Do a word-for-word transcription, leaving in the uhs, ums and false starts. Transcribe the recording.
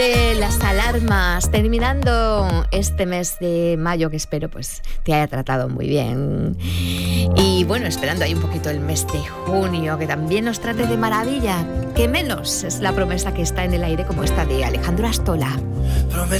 de las alarmas, terminando este mes de mayo que espero pues te haya tratado muy bien. Y bueno, esperando ahí un poquito el mes de junio, que también nos trate de maravilla. Que menos es la promesa que está en el aire, como esta de Alejandro Astola. Prometí